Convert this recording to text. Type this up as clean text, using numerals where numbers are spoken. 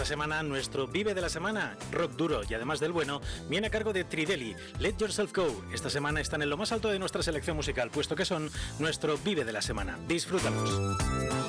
Esta semana nuestro Vive de la Semana, rock duro y además del bueno, viene a cargo de Tridelli, Let Yourself Go. Esta semana están en lo más alto de nuestra selección musical, puesto que son nuestro Vive de la Semana. Disfrútalos.